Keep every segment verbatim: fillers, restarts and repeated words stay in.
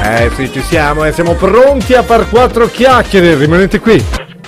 Eh sì, ci siamo e siamo pronti a far quattro chiacchiere, rimanete qui.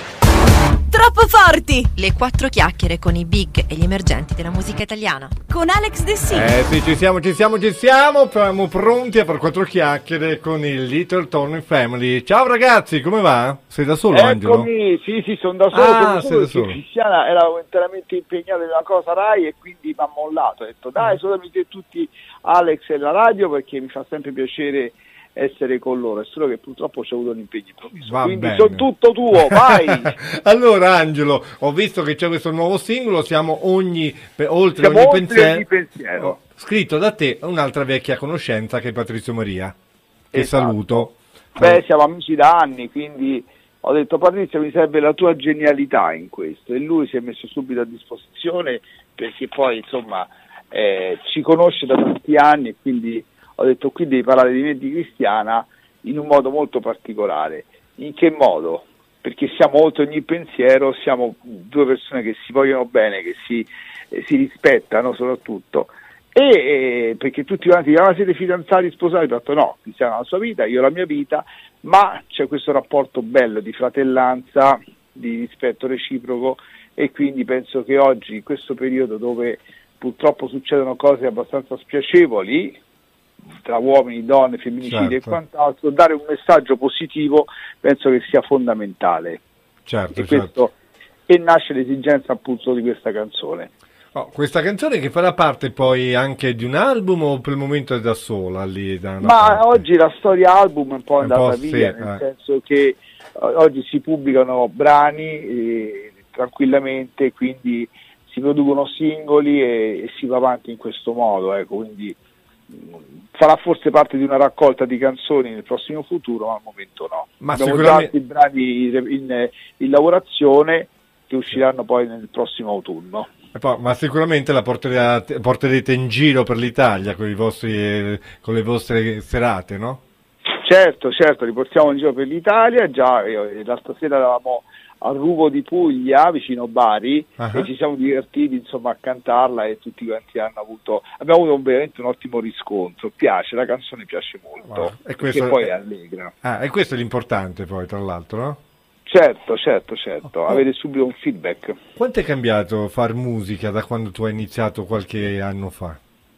Troppo forti! Le quattro chiacchiere con i big e gli emergenti della musica italiana. Con Alex De Sì. Eh sì, ci siamo, ci siamo, ci siamo. Siamo pronti a far quattro chiacchiere con il Little Tony Family. Ciao ragazzi, come va? Sei da solo, Angelo? Eccomi, sì, sì, sono da solo. Ah, sono sei solo da solo. Cristiana era interamente impegnata in una cosa Rai e quindi mi ha mollato. Ho detto dai, solamente te tutti Alex e la radio perché mi fa sempre piacere essere con loro, è solo che purtroppo c'è avuto un impegno improvviso. Va Quindi bene. sono tutto tuo, vai! Allora Angelo, ho visto che c'è questo nuovo singolo, siamo ogni pe- oltre Siamo ogni oltre pensiero, ogni pensiero. Oh, scritto da te, un'altra vecchia conoscenza che è Patrizio Maria, che Esatto. saluto. Beh, siamo amici da anni, quindi ho detto Patrizio mi serve la tua genialità in questo e lui si è messo subito a disposizione perché poi insomma eh, ci conosce da tanti anni e quindi ho detto qui devi parlare di me e di Cristiana in un modo molto particolare. In che modo? Perché siamo oltre ogni pensiero, siamo due persone che si vogliono bene, che si, eh, si rispettano soprattutto, e eh, perché tutti quanti dicono ah, siete fidanzati, sposati, ho detto no, Cristiana ha la sua vita, io la mia vita, ma c'è questo rapporto bello di fratellanza, di rispetto reciproco e quindi penso che oggi, in questo periodo dove purtroppo succedono cose abbastanza spiacevoli, tra uomini, donne, femminicidi Certo. e quant'altro, dare un messaggio positivo penso che sia fondamentale. Certo, e, certo. questo, e nasce l'esigenza appunto di questa canzone. Oh, questa canzone che farà parte poi anche di un album o per il momento è da sola lì? Da una Ma parte? oggi la storia album è un po' È un andata po' via, sì, nel eh. senso che eh, oggi si pubblicano brani eh, tranquillamente, quindi si producono singoli e, e si va avanti in questo modo, ecco, quindi mh, farà forse parte di una raccolta di canzoni nel prossimo futuro, ma al momento no. Ma Abbiamo sicuramente- già altri brani in, in, in lavorazione che usciranno poi nel prossimo autunno. E poi, ma sicuramente la porterete, porterete in giro per l'Italia con, i vostri, eh, con le vostre serate, no? Certo, certo, li portiamo in giro per l'Italia, già eh, l'altra sera eravamo a Ruvo di Puglia, vicino Bari, Ah. e ci siamo divertiti insomma a cantarla e tutti quanti hanno avuto, abbiamo avuto un, veramente un ottimo riscontro, piace, la canzone piace molto, Wow. E perché questo poi è- è allegra. Ah, e questo è l'importante poi, tra l'altro, no? Certo, certo, certo, Oh. avere subito un feedback. Quanto è cambiato far musica da quando tu hai iniziato qualche anno fa?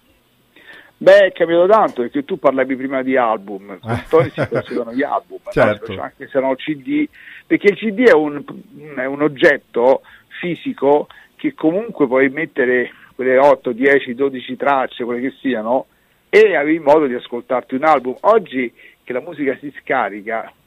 Beh, è cambiato tanto perché tu parlavi prima di album, con Tony si considerano gli album, no? Certo. Anche se no C D, perché il C D è un, è un oggetto fisico che comunque puoi mettere quelle otto, dieci, dodici tracce, quelle che siano, e avevi modo di ascoltarti un album. Oggi che la musica si scarica,